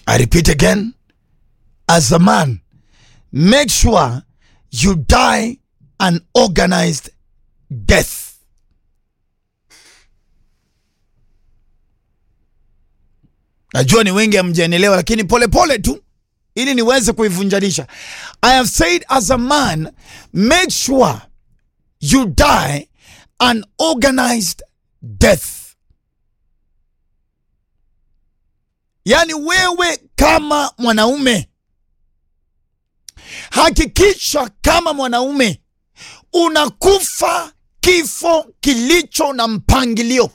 I repeat again, as a man, make sure you die an organized death. Najua ni wengi hamjaelewa, lakini pole pole tu ili niweze kuivunjanisha. I have said, as a man, make sure you die an organized death. Yani wewe kama mwanaume, hakikisha kama mwanaume unakufa kifo kilicho na mpangilio.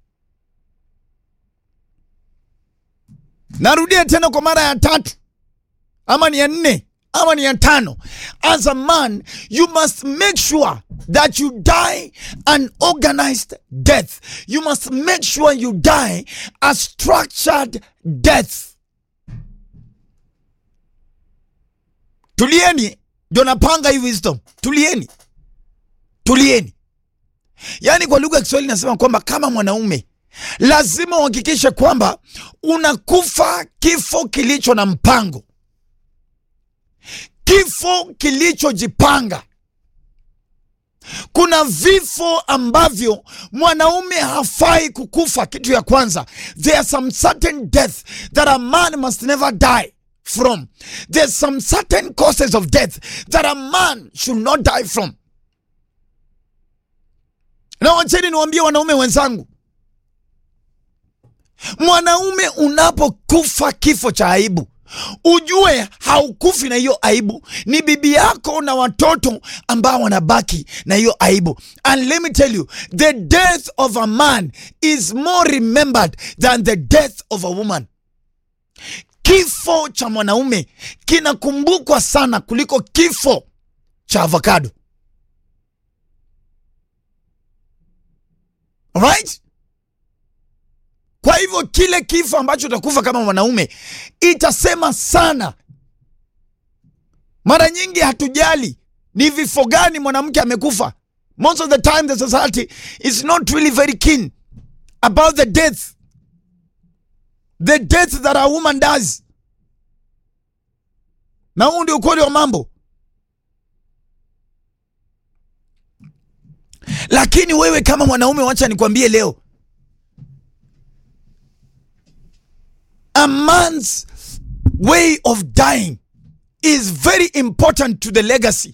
Narudia tena kwa mara ya 3 ama ni ya 4 ama ni ya 5. As a man, you must make sure that you die an organized death. You must make sure you die a structured death. Tulieni, ndio napanga hii wisdom. Tulieni. Yani kwa lugha ya Kiswahili nasema kwamba kama mwanaume lazima uhakikishe kwamba unakufa kifo kilicho na mpango. Kifo kilichojipanga. Kuna vifo ambavyo mwanaume hafai kukufa. Kitu ya kwanza, there are some certain death that a man must never die from. There's some certain causes of death that a man should not die from. Na wacheni niwaambie wanaume wenzangu, mwanaume unapokufa kifo cha aibu, ujue haukufi na hiyo aibu. Ni bibi yako na watoto ambao wanabaki na hiyo aibu. And let me tell you, the death of a man is more remembered than the death of a woman. Kifo cha mwanaume kinakumbukwa sana kuliko kifo cha avocado. Alright? Kwa hivyo kile kifo ambacho utakufa kama mwanaume itasema sana. Mara nyingi hatujali ni vifo gani mwanamke amekufa. Most of the time the society is not really very keen about the death. The death that a woman does. Na huu ndio ukweli wa mambo. Lakini wewe kama mwanaume, wacha nikwambie leo, a man's way of dying is very important to the legacy.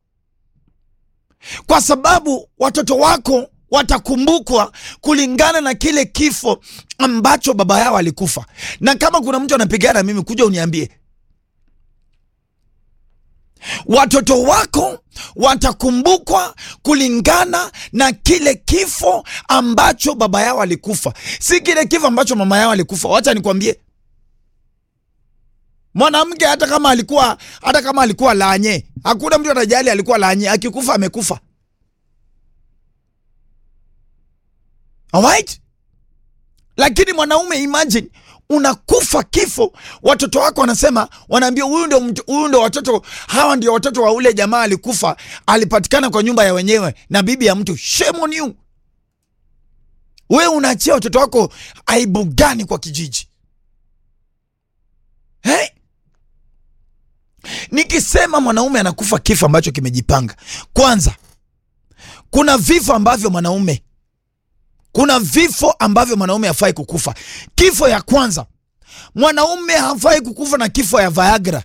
Kwa sababu watoto wako watakumbukwa kulingana na kile kifo ambacho baba yao alikufa. Na kama kuna mtu anapigana mimi, kuja uniambie. Watoto wako watakumbukwa kulingana na kile kifo ambacho baba yao alikufa, si kile kifo ambacho mama yao alikufa. Wacha nikwambie, mwanamke hata kama alikuwa lanye, hakuna mtu atajali alikuwa lanye. Akikufa amekufa. Alright? Lakini mwanaume, imagine unakufa kifo, watoto wako wanaambia huyu ndio watoto, hawa ndio watoto wa ule jamaa alikufa, alipatikana kwa nyumba ya wenyewe na bibi ya mtu. Shame on you. Wewe unaachia watoto wako aibu gani kwa kijiji? Hey? Nikisema mwanaume anakufa kifo ambacho kimejipanga, kwanza kuna vifo ambavyo mwanaume hafai kukufa. Kifo ya kwanza, mwanaume hafai kukufa na kifo ya Viagra.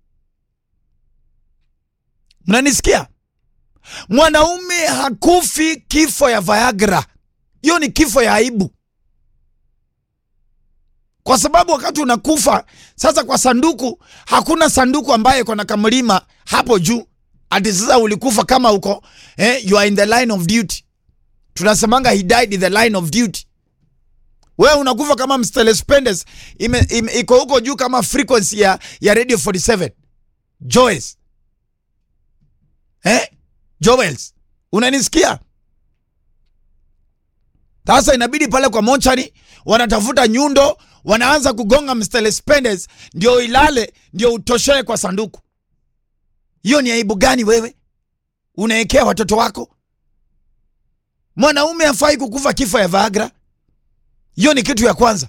Mnanisikia? Mwanaume hakufi kifo ya Viagra. Hiyo ni kifo ya aibu. Kwa sababu wakati unakufa sasa, kwa sanduku, hakuna sanduku ambaye iko na kamlima hapo juu ati sasa ulikufa kama uko you are in the line of duty. Tunasemanga he died in the line of duty. Wewe unakufa kama Mr. Spendes iko huko juu kama frequency ya Radio 47. Joels. Unanisikia? Sasa inabidi pale kwa mochari wanatafuta nyundo, wanaanza kugonga Mr. Spendes ndio ilale, ndio utoshee kwa sanduku. Hiyo ni aibu gani wewe unaekea watoto wako? Mwanaume hafai kukufa kifo ya Viagra. Hiyo ni kitu ya kwanza.